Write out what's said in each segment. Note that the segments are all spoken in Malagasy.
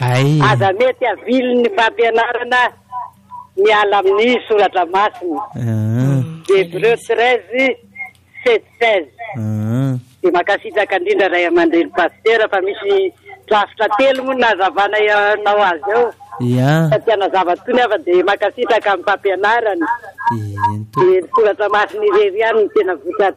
aza mety avily ny fampianarana miala amin'ny soratra masina Hébreu 13:7-16 de makasitraka indrindra ray aman-dreny pasteur fa misy drafitra telo moa nazavana ianao azy eo tiana zavatony afa de makasitraka amin'ny fampianarana de soratra masina irery ihany ny tena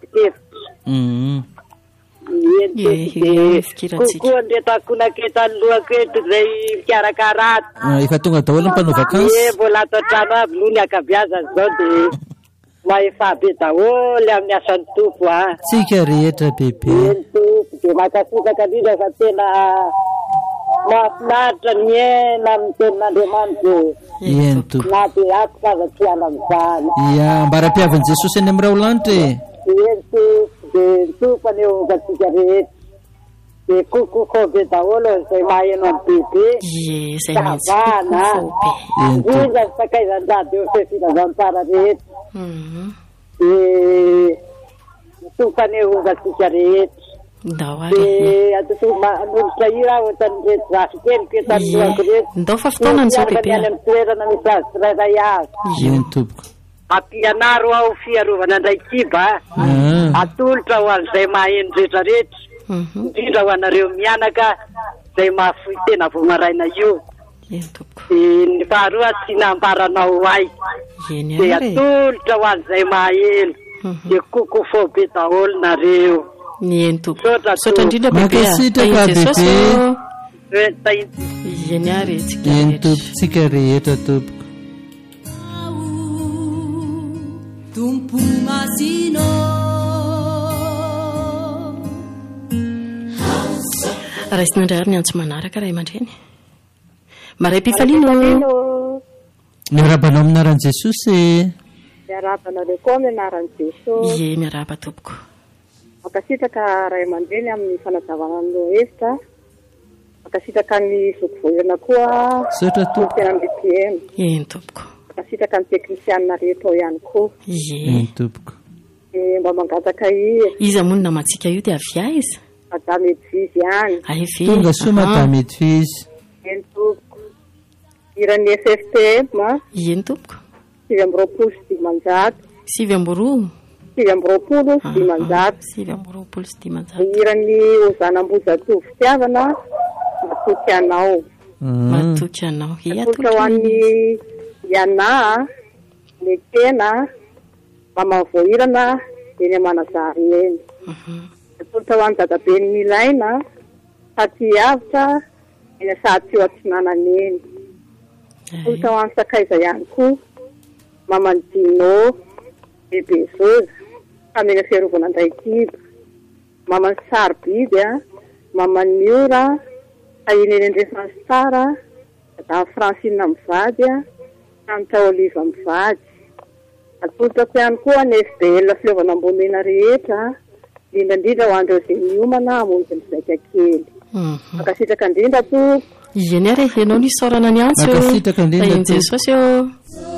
votatikevitra kokoa ndretakona-keta ny lohaketo zay mikarakaraty efa tonga daholo mpanao vakansa mbola ato an-trano aby loha ny akabiazany zao de maefa be daholo amin'ny asan'ny tompo tsika rehetra bebe de makasitraka indrindra fa tena mahafinaritra ny miaina amin'ny tenin'Andriamanitra eny tompo na de ato aza tiana amin'izany ambara-piavan'i Jesosy any amin'ny rao lanitra eny de tompo any eovatsika rehetra de kokoko be daholo zay maheno amin'ny bebe savana indrindra ny sakaizan-drady eo fefinazantsara rehetra de tompo any eovatsika rehetra de nolotra ira ohatrany rehetra zasy kely ketany loako rehetra ndao fa fotoanany zao bebe any amin'ny toerana misy azy tsirairay azy eny tompoko ampianaro ao fiarovana indray kiba atolotra ho an'izay maheno rehetrarehetra indrindra ho anareo mianaka zay mahafoy tena vo maraina io de ny faharoa tsy namparanao ay de atolotra ho an'izay maheno de koko fo be daholo nareo eny tompo sotra indrindra makasitraka bebe eny ary eny tompo tsika rehetra tompo Tumpu masino raisinandray ny antso manaraka ray aman-dreny maray mpifalino miarabanao aminaran'i Jesosy miarabanareo koa minaran'i Jesosy miaraba tompoko makasitraka ray aman-dreny amin'ny fanazavana ny lohevitra makasitraka ny zokovoirana koa sotra tompo tena mbitiemy eny tompoko makasitraka ny teknisianina rehetra ao ihany koa eny tompoko mba mangataka izy amonina matsika io de avia izy madame Edvizy ihany tonga soa madame Edvizy eny tompoko iran'ny FFTM eny tompoko 7 iran'ny ozanamboza tovy fitiavana matoky anao atoka ho an'ny iana lekena mama voirana eny amanazary eny atolotra ho an'ny dadabe ny milaina saty avitra eny asaty eo atsinanany eny atolotra ho an'ny sakaiza ihany koa mamany Dino bebe zoza famena fiarovana indray kiba mamany Sarbidy mamany Miora ahiny eny andrefany tsara da Francine mivady Santa Oliva mivady atolotrako ihany koa ny FBL filovana ambonina rehetra indrindra ho andreo zay miomana amonjy ny zaika kely makasitraka indrindra to eny ary ianao ny saorana ny antso makasitraka indrindra Jesosy eo